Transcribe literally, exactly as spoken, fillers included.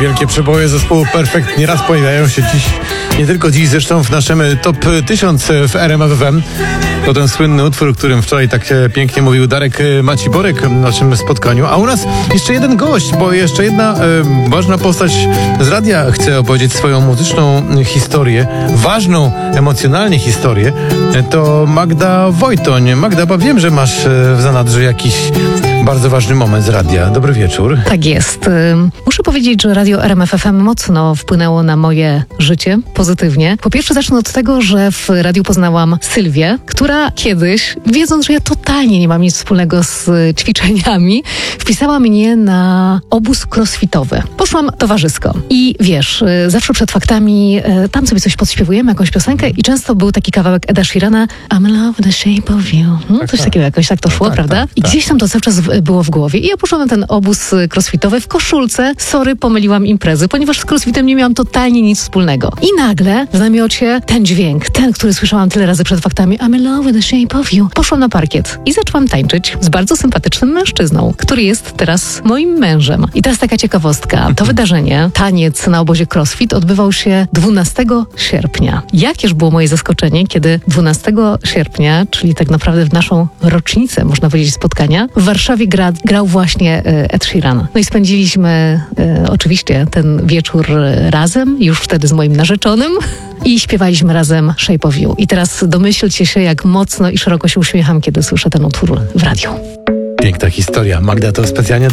Wielkie przeboje zespołu Perfect nieraz pojawiają się dziś, nie tylko dziś, zresztą w naszym top tysiąc w R M F F M. To ten słynny utwór, o którym wczoraj tak pięknie mówił Darek Maciborek w naszym spotkaniu. A u nas jeszcze jeden gość, bo jeszcze jedna e, ważna postać z radia chce opowiedzieć swoją muzyczną historię, ważną emocjonalnie historię. To Magda Wojtoń. Magda, bo wiem, że masz w zanadrzu jakiś bardzo ważny moment z radia. Dobry wieczór. Tak jest. Muszę powiedzieć, że radio R M F F M mocno wpłynęło na moje życie pozytywnie. Po pierwsze zacznę od tego, że w radiu poznałam Sylwię, która kiedyś, wiedząc, że ja totalnie nie mam nic wspólnego z ćwiczeniami, wpisała mnie na obóz crossfitowy. Poszłam towarzysko i wiesz, zawsze przed faktami tam sobie coś podśpiewujemy, jakąś piosenkę i często był taki kawałek Eda Sheerana I'm in love with the shape of you. Hmm? Tak, coś tak. takiego jakoś tak to szło, tak, prawda? tak, I tak. gdzieś tam to cały czas było w głowie. I ja poszłam na ten obóz crossfitowy w koszulce. Sorry, pomyliłam imprezy, ponieważ z crossfitem nie miałam totalnie nic wspólnego. I nagle w namiocie ten dźwięk, ten, który słyszałam tyle razy przed faktami I'm in love with the shape of you. Poszłam na parkiet i zaczęłam tańczyć z bardzo sympatycznym mężczyzną, który jest teraz moim mężem. I teraz taka ciekawostka. To wydarzenie, taniec na obozie crossfit odbywał się dwunastego sierpnia. Jakież było moje zaskoczenie, kiedy dwunastego sierpnia, czyli tak naprawdę w naszą rocznicę, można powiedzieć, spotkania, w Warszawie gra, grał właśnie Ed Sheeran. No i spędziliśmy e, oczywiście ten wieczór razem, już wtedy z moim narzeczonym i śpiewaliśmy razem Shape of You. I teraz domyślcie się, jak mocno i szeroko się uśmiecham, kiedy słyszę ten utwór w radiu. Piękna historia. Magda to specjalnie